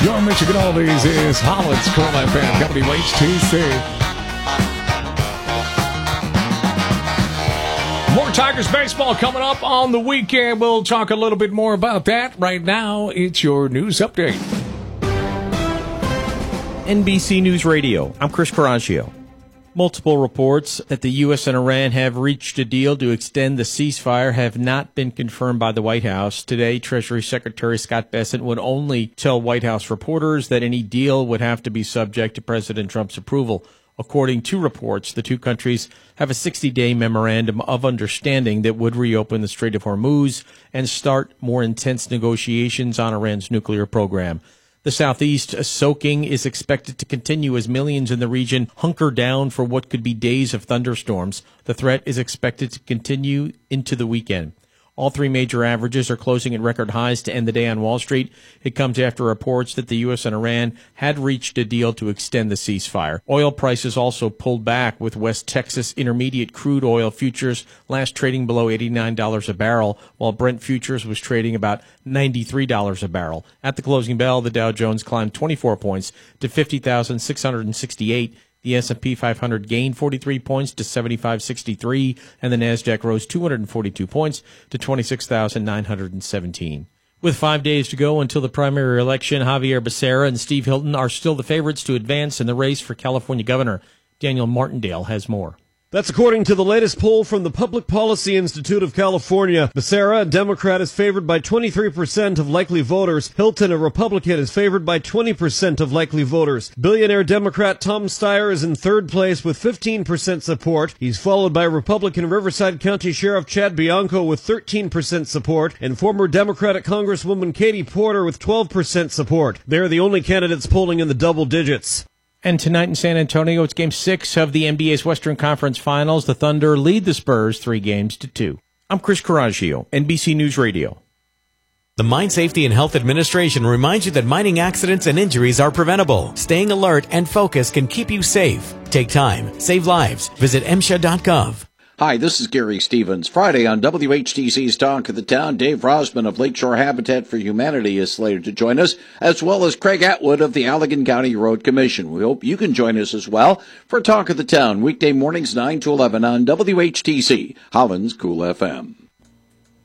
Your Michigan Oldies is Holland's Cool FM, WHTC. More Tigers baseball coming up on the weekend. We'll talk a little bit more about that. Right now, it's your news update. NBC News Radio. I'm Chris Coraggio. Multiple reports that the U.S. and Iran have reached a deal to extend the ceasefire have not been confirmed by the White House. Today, Treasury Secretary Scott Bessent would only tell White House reporters that any deal would have to be subject to President Trump's approval. According to reports, the two countries have a 60-day memorandum of understanding that would reopen the Strait of Hormuz and start more intense negotiations on Iran's nuclear program. The southeast soaking is expected to continue as millions in the region hunker down for what could be days of thunderstorms. The threat is expected to continue into the weekend. All three major averages are closing at record highs to end the day on Wall Street. It comes after reports that the U.S. and Iran had reached a deal to extend the ceasefire. Oil prices also pulled back, with West Texas Intermediate crude oil futures last trading below $89 a barrel, while Brent futures was trading about $93 a barrel. At the closing bell, the Dow Jones climbed 24 points to 50,668. The S&P 500 gained 43 points to 7563, and the Nasdaq rose 242 points to 26,917. With 5 days to go until the primary election, Javier Becerra and Steve Hilton are still the favorites to advance in the race for California governor. Daniel Martindale has more. That's according to the latest poll from the Public Policy Institute of California. Becerra, a Democrat, is favored by 23% of likely voters. Hilton, a Republican, is favored by 20% of likely voters. Billionaire Democrat Tom Steyer is in third place with 15% support. He's followed by Republican Riverside County Sheriff Chad Bianco with 13% support, and former Democratic Congresswoman Katie Porter with 12% support. They're the only candidates polling in the double digits. And tonight in San Antonio, it's Game 6 of the NBA's Western Conference Finals. The Thunder lead the Spurs 3-2. I'm Chris Coraggio, NBC News Radio. The Mine Safety and Health Administration reminds you that mining accidents and injuries are preventable. Staying alert and focused can keep you safe. Take time, save lives. Visit MSHA.gov. Hi, this is Gary Stevens. Friday on WHTC's Talk of the Town, Dave Rosman of Lakeshore Habitat for Humanity is slated to join us, as well as Craig Atwood of the Allegan County Road Commission. We hope you can join us as well for Talk of the Town, weekday mornings 9 to 11 on WHTC, Holland's Cool FM.